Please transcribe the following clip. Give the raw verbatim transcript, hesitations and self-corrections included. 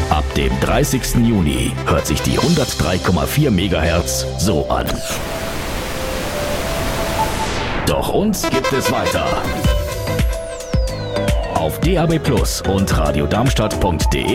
Ab dem dreißigsten Juni hört sich die hundertdrei Komma vier Megahertz so an. Doch uns gibt es weiter. Auf D A B Plus und radiodarmstadt punkt de